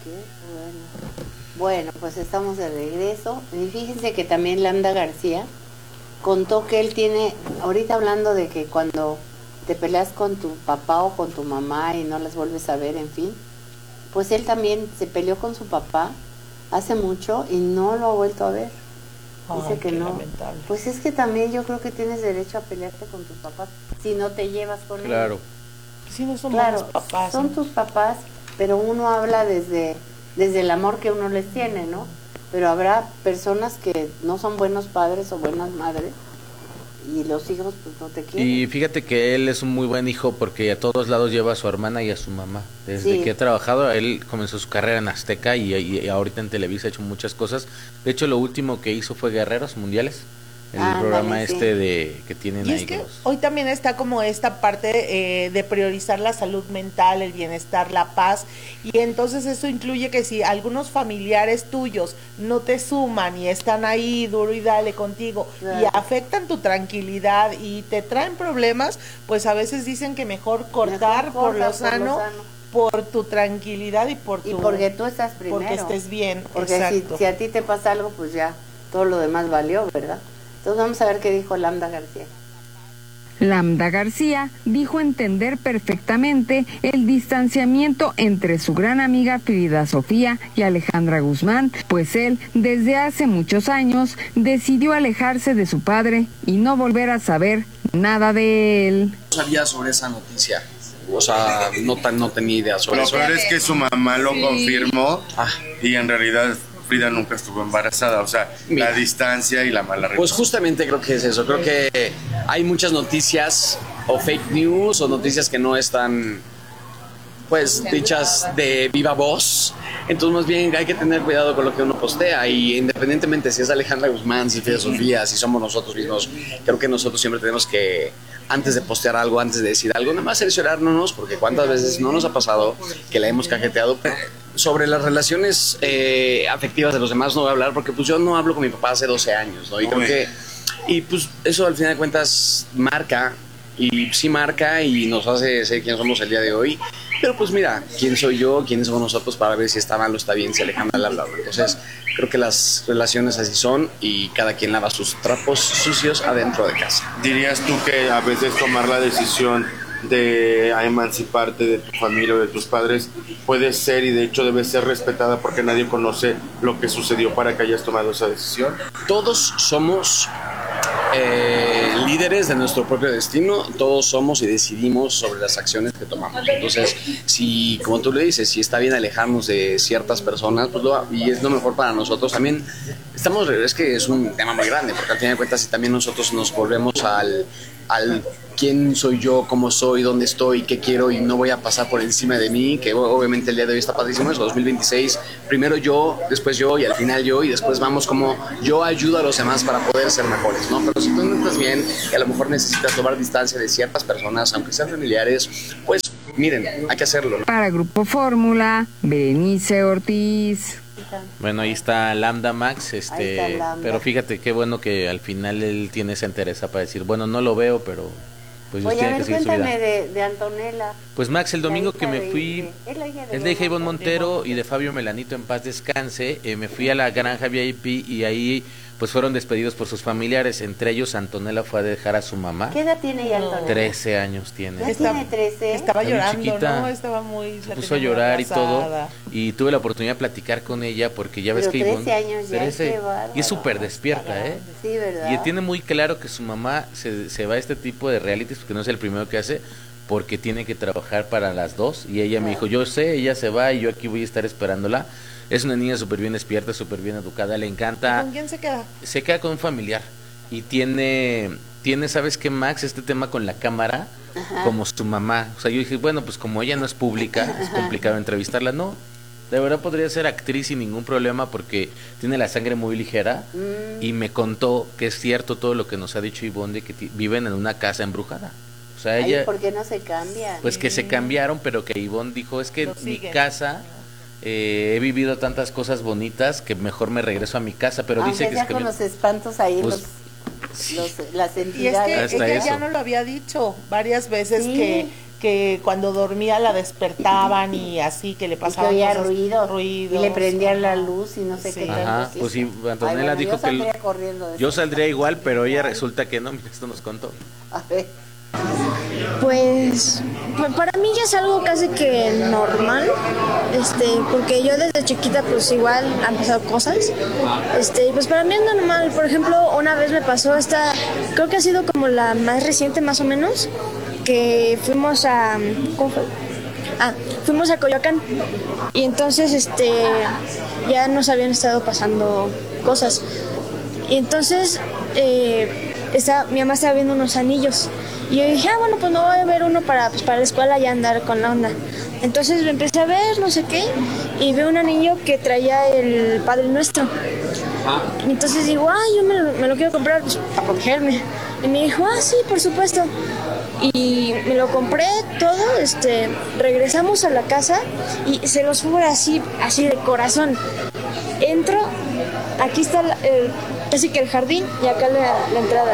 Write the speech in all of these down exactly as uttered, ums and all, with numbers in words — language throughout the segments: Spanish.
qué bueno. Bueno, pues estamos de regreso. Y fíjense que también Lambda García contó que él tiene, ahorita hablando de que cuando te peleas con tu papá o con tu mamá y no las vuelves a ver, en fin, pues él también se peleó con su papá hace mucho y no lo ha vuelto a ver. Dice Ay, que qué no. lamentable. Pues es que también yo creo que tienes derecho a pelearte con tus papás si no te llevas con ellos. Claro. Si no son Claro, buenos papás. son ¿no? tus papás, pero uno habla desde, desde el amor que uno les tiene, ¿no? Pero habrá personas que no son buenos padres o buenas madres y los hijos pues no te quieren. Y fíjate que él es un muy buen hijo porque a todos lados lleva a su hermana y a su mamá. Desde Sí. que ha trabajado, él comenzó su carrera en Azteca y, y ahorita en Televisa ha hecho muchas cosas. De hecho, lo último que hizo fue Guerreros Mundiales, el Ándale, programa sí. este de que tienen Y ahí. es que los- hoy también está como esta parte eh, de priorizar la salud mental, el bienestar, la paz, y entonces eso incluye que si algunos familiares tuyos no te suman y están ahí duro y dale contigo y Claro. afectan tu tranquilidad y te traen problemas, pues a veces dicen que mejor cortar Mejor por, corta lo por lo sano, sano. por tu tranquilidad y por tu... Y porque tú estás primero. Porque estés bien, Porque si, exacto. si a ti te pasa algo, pues ya todo lo demás valió, ¿verdad? Entonces vamos a ver qué dijo Lambda García. Lambda García dijo entender perfectamente el distanciamiento entre su gran amiga Frida Sofía y Alejandra Guzmán, pues él desde hace muchos años decidió alejarse de su padre y no volver a saber nada de él. No sabía sobre esa noticia, o sea, no, tan, no tenía idea sobre Lo eso. peor es que su mamá lo Sí. confirmó Ah. y en realidad Frida nunca estuvo embarazada, o sea, Mira. la distancia y la mala Pues relación. justamente creo que es eso, creo que hay muchas noticias o fake news o noticias que no están pues dichas de viva voz, entonces más bien hay que tener cuidado con lo que uno postea y independientemente si es Alejandra Guzmán, si es Frida Sofía, si somos nosotros mismos, creo que nosotros siempre tenemos que antes de postear algo, antes de decir algo, nada más cerciorarnos, porque cuántas veces no nos ha pasado que la hemos cajeteado. Sobre las relaciones eh, afectivas de los demás no voy a hablar porque pues yo no hablo con mi papá hace doce años, ¿no? Y creo Uy. que, y pues eso al final de cuentas marca, y sí marca y nos hace ser quién somos el día de hoy, pero pues mira, quién soy yo, quiénes somos nosotros para ver si está mal o está bien, si Alejandra la habla. Entonces creo que las relaciones así son y cada quien lava sus trapos sucios adentro de casa. ¿Dirías tú que a veces tomar la decisión de emanciparte de tu familia o de tus padres puede ser y de hecho debe ser respetada porque nadie conoce lo que sucedió para que hayas tomado esa decisión? Todos somos eh, líderes de nuestro propio destino, todos somos y decidimos sobre las acciones que tomamos. Entonces, si, como tú le dices, si está bien alejarnos de ciertas personas, pues lo, y es lo mejor para nosotros, también estamos, es que es un tema muy grande, porque al final de cuentas, si también nosotros nos volvemos al, al quién soy yo, cómo soy, dónde estoy, qué quiero y no voy a pasar por encima de mí, que obviamente el día de hoy está padrísimo eso, dos mil veintiséis, primero yo, después yo y al final yo y después vamos como yo ayudo a los demás para poder ser mejores, ¿no? Pero si tú no estás bien y a lo mejor necesitas tomar distancia de ciertas personas, aunque sean familiares, pues miren, hay que hacerlo, ¿no? Para Grupo Fórmula, Berenice Ortiz. Bueno, ahí está Lambda Max, este, Ahí está Lambda. pero fíjate qué bueno que al final él tiene esa entereza para decir, bueno, no lo veo, pero pues Oye, a tiene ver, que seguir su vida. cuéntame de, de Antonella. Pues Max, el La domingo hija que me de- fui, de- es la hija de es de Ivonne Ivonne Montero. Montero y de Fabio Melanito, en paz descanse, eh, me fui a la granja V I P y ahí pues fueron despedidos por sus familiares, entre ellos Antonella fue a dejar a su mamá, ¿Qué edad tiene ya Antonella? trece años tiene. Ya Está- tiene trece. Estaba Está muy llorando, chiquita. ¿no? Estaba muy... Se la puso a tenía muy llorar y todo, abrazada. y tuve la oportunidad de platicar con ella porque ya ves Pero que trece Ivonne, años ya, qué bárbaro. y es súper despierta, ¿eh? Sí, ¿verdad? Y tiene muy claro que su mamá se, se va a este tipo de realities porque no es el primero que hace, porque tiene que trabajar para las dos. Y ella me dijo, yo sé, ella se va y yo aquí voy a estar esperándola. Es una niña súper bien despierta, súper bien educada, le ¿Y encanta. ¿Con quién se queda? Se queda con un familiar. Y tiene, tiene ¿sabes qué, Max? Este tema con la cámara, como su mamá. O sea, yo dije, bueno, pues como ella no es pública, es complicado entrevistarla. No, de verdad podría ser actriz sin ningún problema porque tiene la sangre muy ligera. Mm. Y me contó que es cierto todo lo que nos ha dicho Ivonne de que ti- viven en una casa embrujada. O sea, Ay, ella, ¿por qué no se cambia? pues que se cambiaron, pero que Ivonne dijo, es que Lo mi siguen. casa, eh, he vivido tantas cosas bonitas que mejor me regreso a mi casa, pero Aunque dice que sea es que con me- los espantos ahí, Pues, los, los- las Y es entidades. que Hasta ella eso. ya no lo había dicho varias veces Sí. que, que cuando dormía la despertaban y así, que le pasaban y que oía cosas, ruido, ruidos, y le prendían la ajá. luz y no sé Sí. qué Ajá, tanto. pues sí, Antonella Ay, bueno, dijo yo que saldría el- corriendo de yo esa saldría casa. igual, pero ella resulta que no, mira, esto nos contó. A ver. Pues pa- para mí ya es algo casi que normal, este, porque yo desde chiquita pues igual han pasado cosas, este, y pues para mí es normal. Por ejemplo, una vez me pasó esta, creo que ha sido como la más reciente más o menos, que fuimos a, ¿cómo fue? Ah, fuimos a Coyoacán y entonces este ya nos habían estado pasando cosas y entonces eh, estaba, mi mamá estaba viendo unos anillos y yo dije, ah bueno, pues me voy a ver uno para, pues, para la escuela y andar con la onda. Entonces lo empecé a ver, no sé qué, y veo un anillo que traía el Padre Nuestro. Y entonces digo, ah, yo me lo, me lo quiero comprar pues, para protegerme. Y me dijo, ah, sí, por supuesto. Y me lo compré todo, este, regresamos a la casa y se los juro así, así de corazón. Entro, aquí está la- el, casi que el jardín y acá la, la entrada.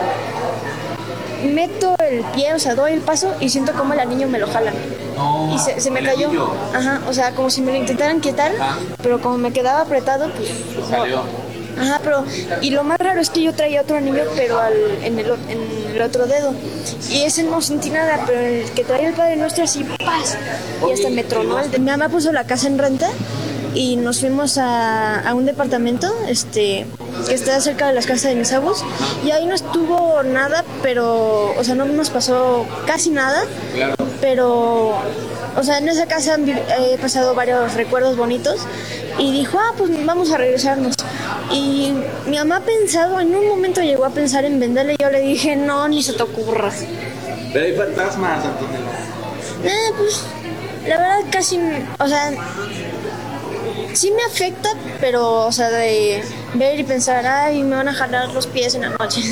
Meto el pie, o sea, doy el paso y siento como el anillo me lo jalan. Y se, se me cayó. Ajá, o sea, como si me lo intentaran quitar, pero como me quedaba apretado, pues Salió. Ajá, pero y lo más raro es que yo traía otro anillo, pero al, en, el, o- en el otro dedo. Y ese no sentí nada, pero el que traía el Padre Nuestro así, ¡paz! Y hasta me tronó. El de, mi mamá puso la casa en renta y nos fuimos a, a un departamento este, que está cerca de las casas de mis abuelos. Y ahí no estuvo nada, pero, o sea, no nos pasó casi nada. Pero, o sea, en esa casa han vi- he pasado varios recuerdos bonitos. Y dijo, ah, pues vamos a regresarnos. Y mi mamá ha pensado, en un momento llegó a pensar en venderle. Y yo le dije, no, ni se te ocurra. Pero hay fantasmas, Antonella. Eh, pues, la verdad casi, o sea, sí me afecta, pero, o sea, de ver y pensar, ay, me van a jalar los pies en la noche.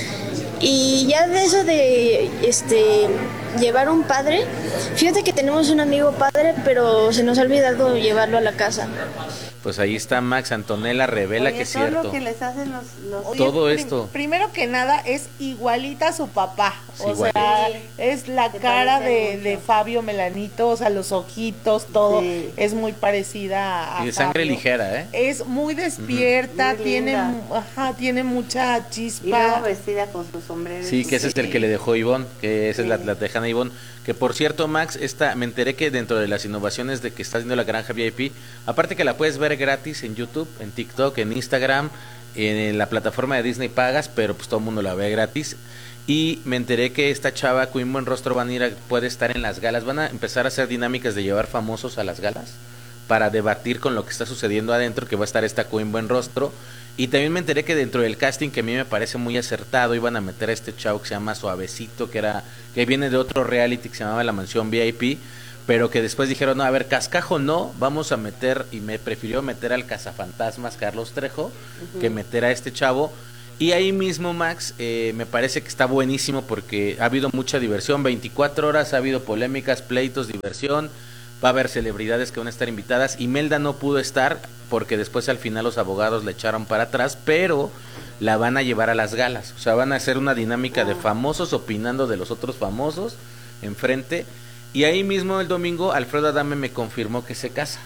Y ya de eso de, este, llevar un padre, fíjate que tenemos un amigo padre, pero se nos ha olvidado llevarlo a la casa. Pues ahí está Max, Antonella revela Oye, que es todo cierto. lo que les hacen los... los- Oye, Todo prim- esto. Primero que nada, es igualita a su papá. O igual. sea, Sí. es la Se cara de, parecen de mucho. Fabio Melanito, o sea, los ojitos, todo. Sí. Es muy parecida a Y de sangre Fabio. ligera, ¿eh? Es muy despierta, Muy tiene, linda. mu- ajá, tiene mucha Y luego chispa. vestida con su sombrero. Sí, que ese es el que le dejó Ivonne, que esa es la, la tejana Ivonne. Que por cierto, Max, esta, me enteré que dentro de las innovaciones de que está haciendo la Granja V I P, aparte que la puedes ver gratis en YouTube, en TikTok, en Instagram, en la plataforma de Disney pagas, pero pues todo el mundo la ve gratis. Y me enteré que esta chava, Queen Buenrostro, van a ir a- puede estar en las galas, van a empezar a hacer dinámicas de llevar famosos a las galas para debatir con lo que está sucediendo adentro, que va a estar esta Queen Buenrostro. Y también me enteré que dentro del casting, que a mí me parece muy acertado, iban a meter a este chavo que se llama Suavecito, que era que viene de otro reality que se llamaba La Mansión V I P, pero que después dijeron, no, a ver, Cascajo no, vamos a meter, y me prefirió meter al cazafantasmas Carlos Trejo, que meter a este chavo. Y ahí mismo, Max, eh, me parece que está buenísimo porque ha habido mucha diversión, veinticuatro horas, ha habido polémicas, pleitos, diversión, va a haber celebridades que van a estar invitadas. Imelda no pudo estar porque después al final los abogados la echaron para atrás, pero la van a llevar a las galas. O sea, van a hacer una dinámica de famosos opinando de los otros famosos enfrente. Y ahí mismo el domingo Alfredo Adame me confirmó que se casa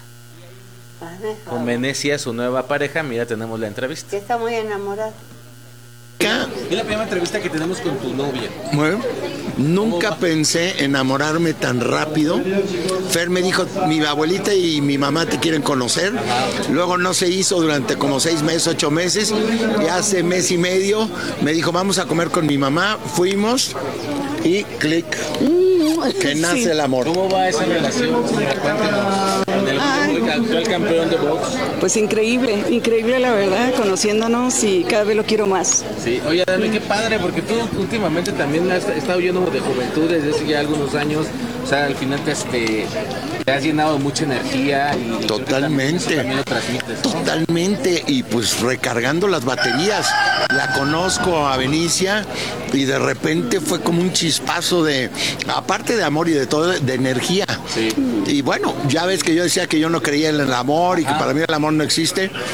con Venecia, su nueva pareja. Mira, tenemos la entrevista. Que está muy enamorado. Es la primera entrevista que tenemos con tu novia. Bueno, nunca pensé enamorarme tan rápido. Fer me dijo, mi abuelita y mi mamá te quieren conocer. Luego no se hizo durante como seis meses, ocho meses. Y hace mes y medio me dijo, vamos a comer con mi mamá. Fuimos y clic, que nace el amor. ¿Cómo va esa relación? Cuéntanos. Con el actual campeón de box. Pues increíble, increíble la verdad, conociéndonos y cada vez lo quiero más. Sí, oye, Adame, qué padre, porque tú últimamente también has estado lleno de juventud desde hace ya algunos años. O sea, al final te, te, te has llenado de mucha energía. Y Totalmente. También, también lo transmites, ¿no? Totalmente, y pues recargando las baterías. La conozco a Benicia y de repente fue como un chispazo de, aparte de amor y de todo, de energía. Sí. Y bueno, ya ves que yo decía que yo no creía en el amor y que Ah. para mí el amor no existe.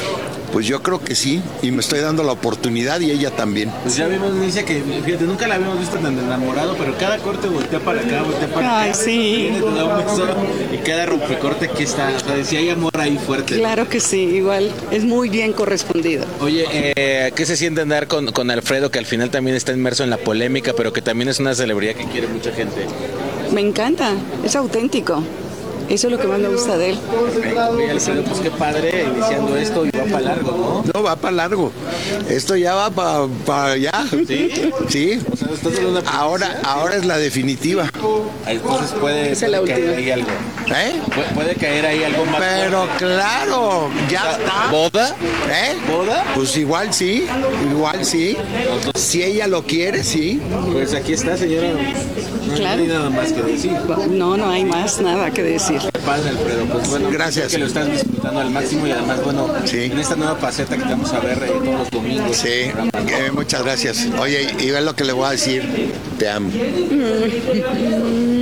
Pues yo creo que sí, y me estoy dando la oportunidad y ella también. Pues ya vimos, Nicia, que fíjate, nunca la habíamos visto tan enamorado, pero cada corte voltea para acá, voltea para Ay, acá. sí. Viene, te da un beso, y cada rompecorte aquí está. O sea, si hay amor ahí fuerte. Claro que sí, igual es muy bien correspondido. Oye, eh, ¿qué se siente andar con, con Alfredo, que al final también está inmerso en la polémica, pero que también es una celebridad que quiere mucha gente? Me encanta, es auténtico. Eso es lo que más me gusta de él. Oye, Alfredo, pues qué padre iniciando esto y va para largo, ¿no? No, va para largo. Esto ya va para pa allá. ¿Sí? Sí. O sea, ¿estás en una ahora, ahora es la definitiva. Entonces puede, Esa es la puede caer última. ahí algo. ¿Eh? Puede, puede caer ahí algo más. Pero fuerte. claro, ya está. ¿Boda? ¿Eh? ¿Boda? Pues igual sí, igual sí. Si ella lo quiere, sí. Pues aquí está, señora. No, Claro. no hay nada más que decir. No, no hay más nada que decir. Qué padre, Alfredo. Pues bueno, Gracias. creo que lo estás disfrutando al máximo y además, bueno, Sí. en esta nueva faceta que te vamos a ver eh, todos los domingos. Sí, en el programa, ¿no? eh, muchas gracias. Oye, y ve lo que le voy a decir. Te amo.